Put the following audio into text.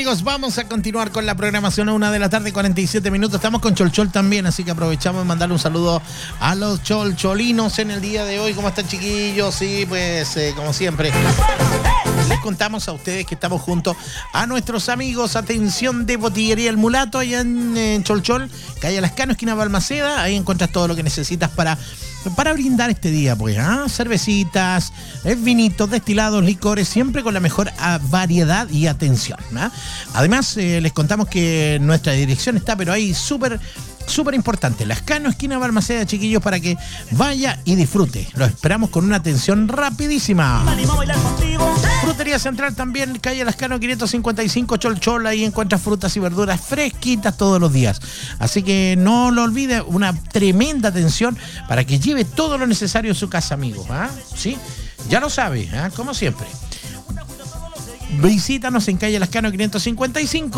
amigos, vamos a continuar con la programación a 1 de la tarde, 47 minutos. Estamos con Cholchol también, así que aprovechamos de mandarle un saludo a los cholcholinos en el día de hoy. ¿Cómo están, chiquillos? Sí, pues como siempre, les contamos a ustedes que estamos junto a nuestros amigos, atención, de Botillería El Mulato, allá en Cholchol, calle Lascano, esquina Balmaceda. Ahí encuentras todo lo que necesitas para brindar este día, pues, cervecitas, vinitos, destilados, licores, siempre con la mejor variedad y atención, ¿ah? Además, les contamos que nuestra dirección está, pero ahí súper importante, Lascano, esquina Balmaceda, chiquillos, para que vaya y disfrute. Lo esperamos con una atención rapidísima. Frutería Central también, calle Lascano 555, Cholchol. Ahí encuentras frutas y verduras fresquitas todos los días. Así que no lo olvide, una tremenda atención para que lleve todo lo necesario a su casa, amigos. ¿Sí? Ya lo sabe, como siempre. Visítanos en calle Lascano 555.